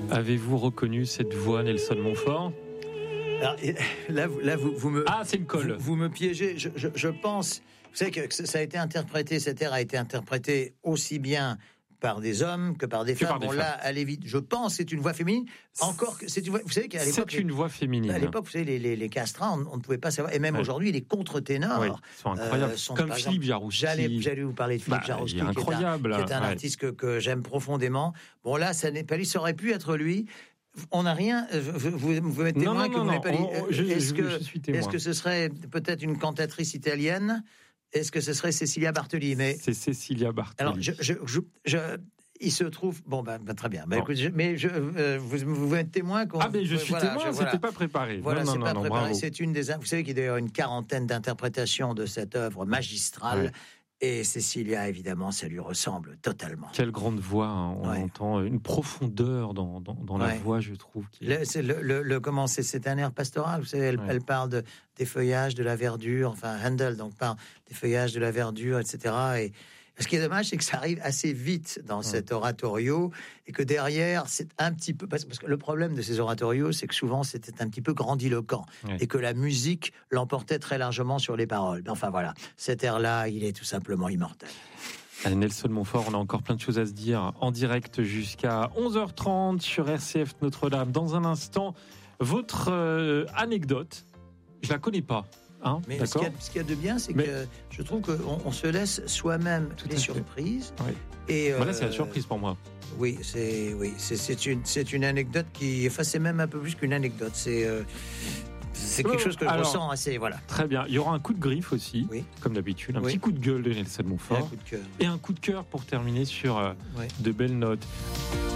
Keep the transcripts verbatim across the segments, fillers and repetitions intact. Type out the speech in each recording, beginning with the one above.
Avez-vous reconnu cette voix, Nelson Montfort ? Alors, là, vous, là vous, vous me... Ah, c'est une colle. Vous, vous me piégez. Je, je, je pense... Vous savez que ça a été interprété, cet air a été interprété aussi bien par des hommes que par des que femmes. Par des bon, femmes. Là, allez vite. Je pense c'est une voix féminine. Encore que c'est une voix. Vous savez qu'à l'époque, c'est une voix féminine. À l'époque, vous savez, les, les, les castrats, on, on ne pouvait pas savoir. Et même ouais. aujourd'hui, les contre-ténors, oui, ils sont incroyables. Euh, sont, Comme Philippe Jaroussy. J'allais, j'allais vous parler de Philippe bah, Jaroussy, qui est incroyable, qui est un, qui est un ouais. artiste que, que j'aime profondément. Bon, là, ça n'est pas lui. Ça aurait pu être lui. On n'a rien. Vous, vous, vous êtes témoin que non, vous n'avez pas dit. Je, est-ce je, que, je suis témoin. Est-ce que ce serait peut-être une cantatrice italienne? Est-ce que ce serait Cecilia Bartoli? Mais c'est Cecilia Bartoli. Alors, je, je, je, je il se trouve. Bon, ben, ben très bien. Ben, bon. Écoute, je, mais je, euh, vous, vous êtes témoin qu'on. Ah, mais je suis voilà, témoin. Je, c'était voilà. pas préparé. Voilà, non, c'est non, pas non, préparé. Bravo. C'est une des. Vous savez qu'il y a une quarantaine d'interprétations de cette œuvre magistrale. Ouais. Et Cecilia, évidemment, ça lui ressemble totalement. Quelle grande voix, hein. On ouais. entend une profondeur dans, dans, dans la ouais. voix, je trouve. Qui... Le, c'est le, le, le, comment c'est, c'est un air pastoral, vous savez, elle, ouais. elle parle de, des feuillages, de la verdure, enfin, Handel, donc, parle des feuillages, de la verdure, et cetera. Et ce qui est dommage, c'est que ça arrive assez vite dans ouais. cet oratorio, et que derrière, c'est un petit peu, parce que le problème de ces oratorios, c'est que souvent, c'était un petit peu grandiloquent, ouais. et que la musique l'emportait très largement sur les paroles. Enfin, voilà. Cet air-là, il est tout simplement immortel. Nelson Montfort, on a encore plein de choses à se dire en direct jusqu'à onze heures trente sur R C F Notre-Dame. Dans un instant, votre euh, anecdote, je la connais pas. Hein, mais ce qu'il, a, ce qu'il y a de bien, c'est mais... que je trouve qu'on on se laisse soi-même Tout les surprises. Oui. Et voilà, euh, c'est la surprise pour moi. Oui, c'est oui, c'est, c'est une c'est une anecdote qui, enfin, c'est même un peu plus qu'une anecdote. C'est euh, c'est quelque chose que je Alors, ressens assez, voilà. Très bien. Il y aura un coup de griffe aussi, oui. comme d'habitude, un oui. petit coup de gueule de Nelson Montfort, et un coup de cœur, et un coup de cœur pour terminer sur euh, oui. de belles notes.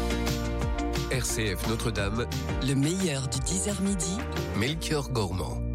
R C F Notre-Dame, le meilleur du dix heures midi. Melchior Gormand.